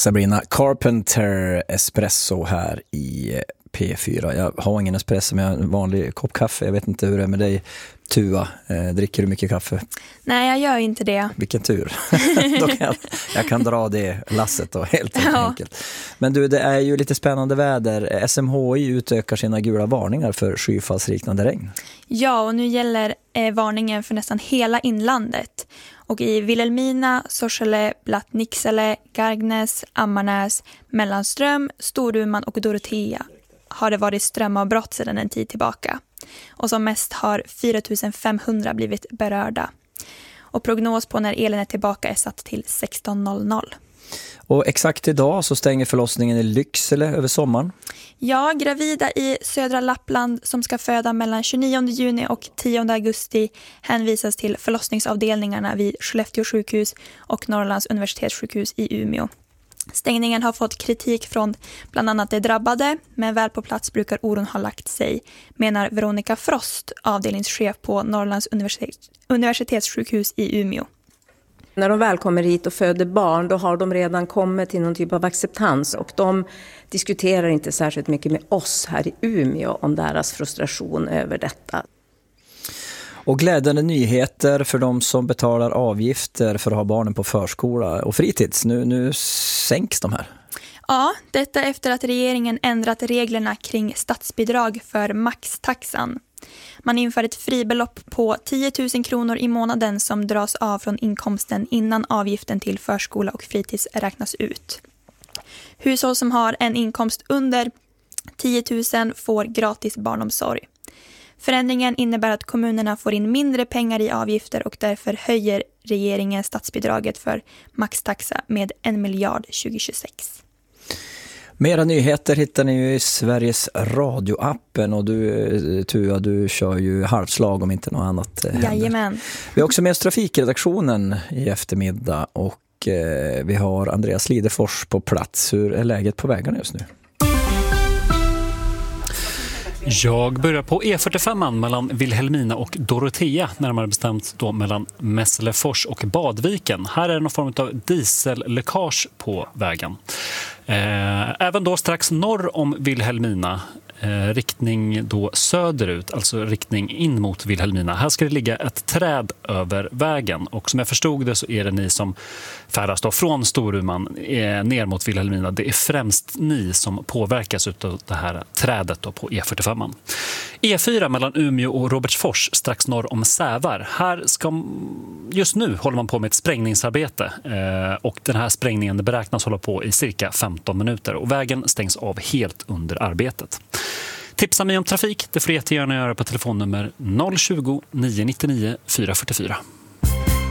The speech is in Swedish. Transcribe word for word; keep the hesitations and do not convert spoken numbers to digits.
Sabrina Carpenter, Espresso här i P fyra. Jag har ingen espresso, men jag har en vanlig kopp kaffe. Jag vet inte hur det är med dig, Tua. Eh, dricker du mycket kaffe? Nej, jag gör inte det. Vilken tur. Då kan jag, jag kan dra det lasset då, helt ja. enkelt. Men du, det är ju lite spännande väder. S M H I utökar sina gula varningar för skyfallsliknande regn. Ja, och nu gäller eh, varningen för nästan hela inlandet. Och i Vilhelmina, Sorsele, Blattnicksele, Gargnäs, Ammarnäs, Mellanström, Storuman och Dorotea har det varit strömavbrott sedan en tid tillbaka. Och som mest har fyra tusen femhundra blivit berörda. Och prognos på när elen är tillbaka är satt till sexton noll noll. Och exakt idag så stänger förlossningen i Lycksele över sommaren. Ja, gravida i södra Lappland som ska föda mellan tjugonionde juni och tionde augusti hänvisas till förlossningsavdelningarna vid Skellefteå sjukhus och Norrlands universitetssjukhus i Umeå. Stängningen har fått kritik från bland annat de drabbade, men väl på plats brukar oron ha lagt sig, menar Veronica Frost, avdelningschef på Norrlands universitets- universitetssjukhus i Umeå. När de väl kommer hit och föder barn, då har de redan kommit till någon typ av acceptans, och de diskuterar inte särskilt mycket med oss här i Umeå om deras frustration över detta. Och glädjande nyheter för de som betalar avgifter för att ha barnen på förskola och fritids. Nu, nu sänks de här. Ja, detta efter att regeringen ändrat reglerna kring statsbidrag för maxtaxan. Man inför ett fribelopp på tio tusen kronor i månaden som dras av från inkomsten innan avgiften till förskola och fritids räknas ut. Hushåll som har en inkomst under tio tusen får gratis barnomsorg. Förändringen innebär att kommunerna får in mindre pengar i avgifter och därför höjer regeringen statsbidraget för maxtaxa med en miljard tjugohundratjugosex. Mera nyheter hittar ni ju i Sveriges radioappen, och du, Tua, du kör ju halvslag om inte något annat händer. Jajamän. Vi har också med oss trafikredaktionen i eftermiddag, och eh, vi har Andreas Lidefors på plats. Hur är läget på vägarna just nu? Jag börjar på E fyrtiofem mellan Vilhelmina och Dorotea, närmare bestämt då mellan Mässlefors och Badviken. Här är det någon form av dieselläckage på vägen. Även då strax norr om Vilhelmina, eh, riktning då söderut, alltså riktning in mot Vilhelmina. Här ska det ligga ett träd över vägen, och som jag förstod det så är det ni som färdas då från Storuman eh, ner mot Vilhelmina. Det är främst ni som påverkas av det här trädet då på E fyrtiofem. E fyra mellan Umeå och Robertsfors strax norr om Sävar. Här ska, just nu håller man på med ett sprängningsarbete, eh, och den här sprängningen beräknas hålla på i cirka femton minuter, och vägen stängs av helt under arbetet. Tipsa mig om trafik, det får jättegärna göra på telefonnummer noll tjugo, nio nio nio, fyra fyra fyra.